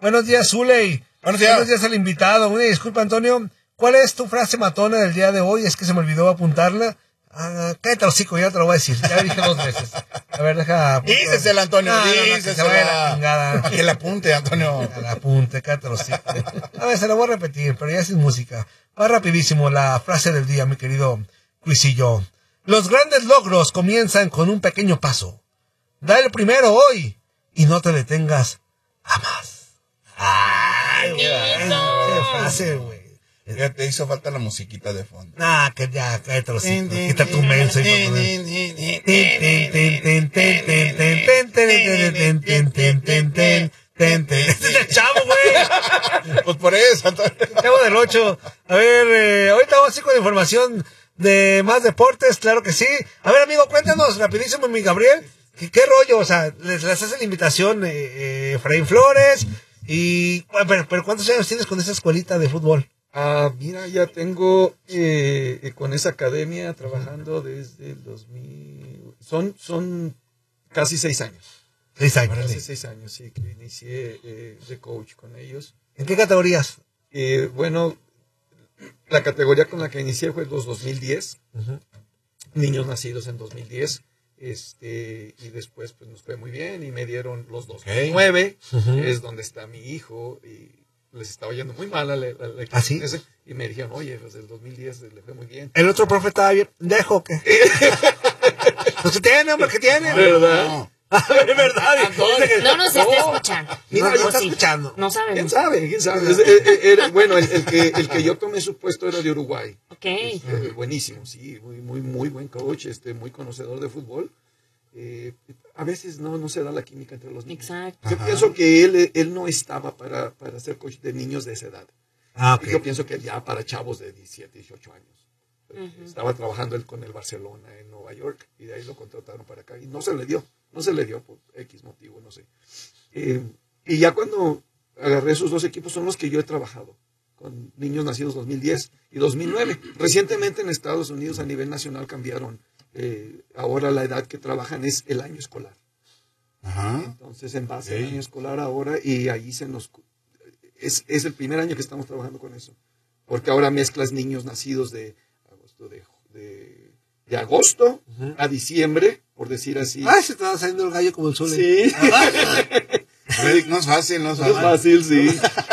Buenos días, Zuley. Buenos días. Buenos días al invitado. Una disculpa, Antonio. ¿Cuál es tu frase matona del día de hoy? Es que se me olvidó apuntarla. Cállate, hocico, ya te lo voy a decir. Ya lo dije 2 veces. A ver, deja... Dícesela, Antonio, dícesela. Se vaya la chingada. A que la apunte, Antonio. Que la apunte, cállate, hocico. A ver, se la voy a repetir, pero ya sin música. Va rapidísimo la frase del día, mi querido Luisillo. Los grandes logros comienzan con un pequeño paso. Da el primero hoy y no te detengas jamás. Ay, ¡Qué lindo! Qué frase, güey. Ya te hizo falta la musiquita de fondo. Que ya, cállate los hijos. Quita tu menso. Este es el Chavo, güey. Pues por eso, Antonio. Chavo del 8. A ver, ahorita vamos a ir con información de más deportes, claro que sí. A ver, amigo, cuéntanos rapidísimo, mi Gabriel. ¿Qué rollo? O sea, les hace la invitación Efraín Flores. Y, pero ¿cuántos años tienes con esa escuelita de fútbol? Mira, ya tengo con esa academia trabajando desde el 2000. Son casi 6 años. 6 años. Casi 6 años, sí, que inicié de coach con ellos. ¿En qué categorías? Bueno, la categoría con la que inicié fue los 2010. Uh-huh. Niños nacidos en 2010. Y después pues nos fue muy bien y me dieron los 2009, uh-huh. Es donde está mi hijo, y les estaba yendo muy mal a la ¿Ah, sí? y me dijeron, oye, desde el 2010 le fue muy bien. ¿El otro profe estaba bien pendejo o qué? Pues que tiene, hombre, que tiene. ¿Verdad? No. A ver, ¿verdad? No nos está escuchando. Mira, No, yo está sí. escuchando. No sabemos. ¿Quién sabe? Bueno, el que yo tomé su puesto era de Uruguay. Ok. Buenísimo, sí, muy buen coach, muy conocedor de fútbol. A veces no se da la química entre los niños. Exacto. Yo pienso que él no estaba para ser coach de niños de esa edad. Okay. Yo pienso que ya para chavos de 17, 18 años. Uh-huh. Estaba trabajando él con el Barcelona en Nueva York y de ahí lo contrataron para acá y no se le dio por X motivo, no sé. Y ya cuando agarré esos 2 equipos son los que yo he trabajado con niños nacidos 2010 y 2009. Recientemente en Estados Unidos a nivel nacional cambiaron. Ahora la edad que trabajan es el año escolar. Ajá. Entonces en base al año escolar ahora y ahí es el primer año que estamos trabajando con eso. Porque ahora mezclas niños nacidos de agosto uh-huh. a diciembre, por decir así. Ay, se te va saliendo el gallo como el sol. Sí. No es fácil, No es fácil, sí.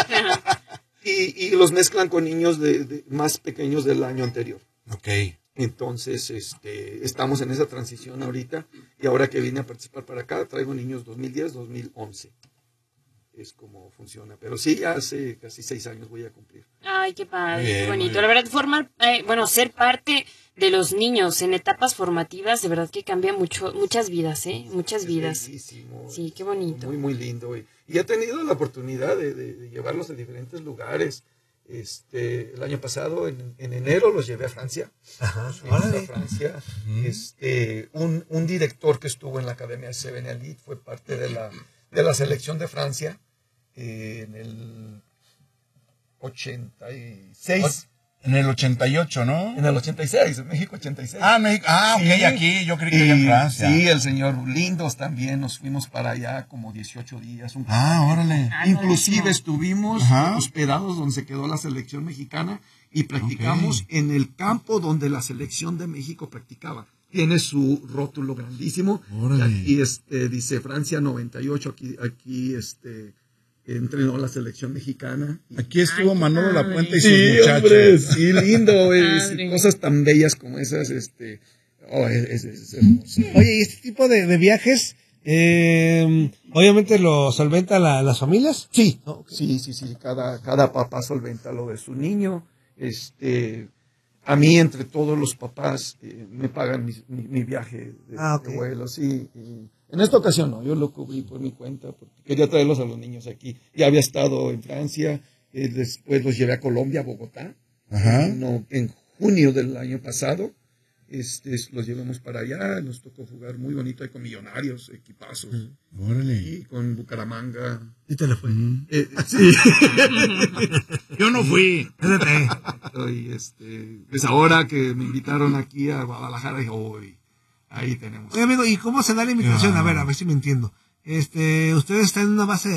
y los mezclan con niños de más pequeños del año anterior. Ok. Entonces, estamos en esa transición ahorita, y ahora que vine a participar para acá, traigo niños 2010, 2011. Es como funciona. Pero sí, ya hace casi 6 años voy a cumplir. Ay, qué padre, Bien, qué bonito. bien. La verdad, ser parte de los niños en etapas formativas, de verdad que cambia muchas vidas, muchas vidas. Bellísimo. Sí, qué bonito. Muy, muy lindo. Y he tenido la oportunidad de llevarlos a diferentes lugares. El año pasado, en enero, los llevé a Francia. Ajá, Fuimos a Francia. Un director que estuvo en la Academia Seven Elite fue parte de la selección de Francia en el 86. En el 88, ¿no? En el 86, en México 86. México. Ok, Sí. aquí, yo creí que era en Francia. Sí, el señor Lindos también, nos fuimos para allá como 18 días. Órale. Inclusive estuvimos Ajá. hospedados donde se quedó la selección mexicana y practicamos en el campo donde la selección de México practicaba. Tiene su rótulo grandísimo. Órale. Y aquí dice Francia 98, aquí entrenó la selección mexicana. Aquí estuvo Ay, qué Manolo padre. Lapuente y sus Sí, muchachos. hombre, sí, lindo, Padre. cosas tan bellas como esas, es hermoso. Oye, ¿y este tipo de viajes, obviamente lo solventa las familias? Sí, Oh, okay. sí, cada papá solventa lo de su niño, a mí entre todos los papás me pagan mi viaje Okay. de vuelo, sí. En esta ocasión no, yo lo cubrí por mi cuenta porque quería traerlos a los niños aquí. Ya había estado en Francia, después los llevé a Colombia, a Bogotá, Ajá. en junio del año pasado. Los llevamos para allá, nos tocó jugar muy bonito ahí con Millonarios, equipazos, Órale. y con Bucaramanga. ¿Y te le fue? Sí. Yo no fui. Y pues ahora que me invitaron aquí a Guadalajara, dije, hoy ahí tenemos. Oye, amigo, ¿y cómo se da la invitación? A ver si me entiendo. Ustedes están en una base